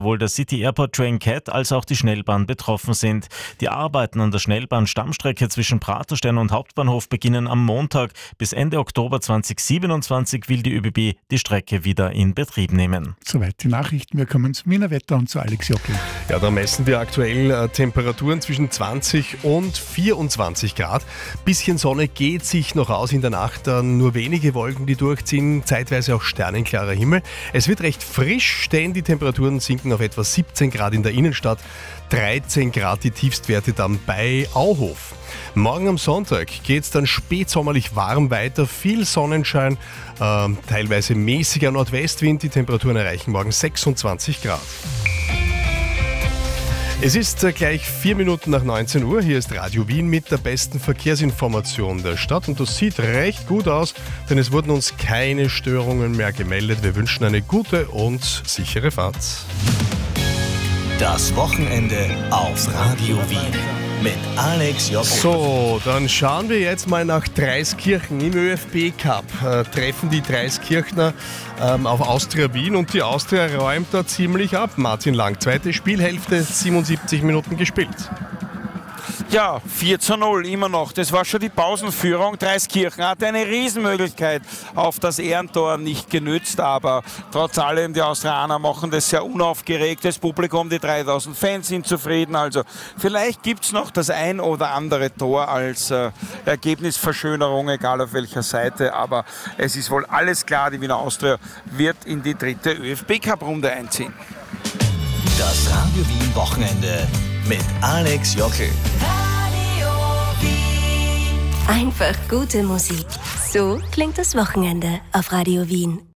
Sowohl der City Airport Train CAT als auch die Schnellbahn betroffen sind. Die Arbeiten an der Schnellbahn-Stammstrecke zwischen Praterstern und Hauptbahnhof beginnen am Montag. Bis Ende Oktober 2027 will die ÖBB die Strecke wieder in Betrieb nehmen. Soweit die Nachrichten. Wir kommen zum Wiener Wetter und zu Alex Jockel. Ja, da messen wir aktuell Temperaturen zwischen 20 und 24 Grad. Bisschen Sonne geht sich noch aus in der Nacht. Nur wenige Wolken, die durchziehen. Zeitweise auch sternenklarer Himmel. Es wird recht frisch, denn die Temperaturen sinken auf etwa 17 Grad in der Innenstadt, 13 Grad die Tiefstwerte dann bei Auhof. Morgen am Sonntag geht es dann spätsommerlich warm weiter, viel Sonnenschein, teilweise mäßiger Nordwestwind. Die Temperaturen erreichen morgen 26 Grad. Es ist gleich 4 Minuten nach 19 Uhr. Hier ist Radio Wien mit der besten Verkehrsinformation der Stadt. Und das sieht recht gut aus, denn es wurden uns keine Störungen mehr gemeldet. Wir wünschen eine gute und sichere Fahrt. Das Wochenende auf Radio Wien mit Alex Jockel. So, dann schauen wir jetzt mal nach Dreiskirchen. Im ÖFB Cup treffen die Dreiskirchner auf Austria Wien und die Austria räumt da ziemlich ab. Martin Lang, zweite Spielhälfte, 77 Minuten gespielt. Ja, 4:0 immer noch. Das war schon die Pausenführung. Dreiskirchen hatte eine Riesenmöglichkeit auf das Ehrentor, nicht genützt, aber trotz allem, die Austrianer machen das sehr unaufgeregt. Das Publikum, die 3000 Fans sind zufrieden. Also vielleicht gibt es noch das ein oder andere Tor als Ergebnisverschönerung, egal auf welcher Seite. Aber es ist wohl alles klar, die Wiener Austria wird in die dritte ÖFB-Cup-Runde einziehen. Das Radio Wien Wochenende mit Alex Jockel. Einfach gute Musik. So klingt das Wochenende auf Radio Wien.